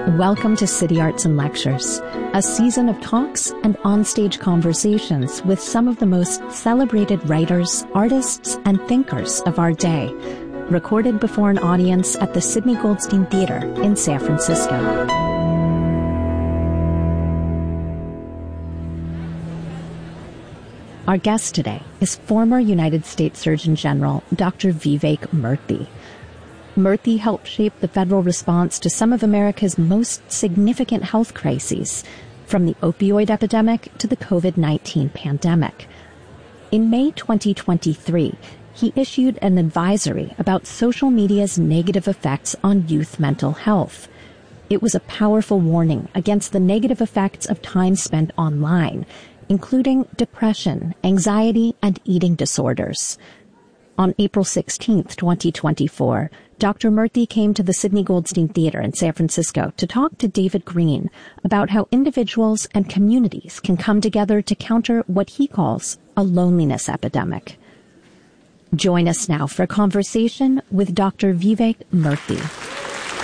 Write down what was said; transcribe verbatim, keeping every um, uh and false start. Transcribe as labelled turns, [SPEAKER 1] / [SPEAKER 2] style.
[SPEAKER 1] Welcome to City Arts and Lectures, a season of talks and onstage conversations with some of the most celebrated writers, artists, and thinkers of our day, recorded before an audience at the Sidney Goldstein Theater in San Francisco. Our guest today is former United States Surgeon General Doctor Vivek Murthy. Murthy helped shape the federal response to some of America's most significant health crises, from the opioid epidemic to the covid nineteen pandemic. In May twenty twenty-three, he issued an advisory about social media's negative effects on youth mental health. It was a powerful warning against the negative effects of time spent online, including depression, anxiety, and eating disorders. On April sixteenth, twenty twenty-four, Doctor Murthy came to the Sidney Goldstein Theater in San Francisco to talk to David Green about how individuals and communities can come together to counter what he calls a loneliness epidemic. Join us now for a conversation with Doctor Vivek Murthy.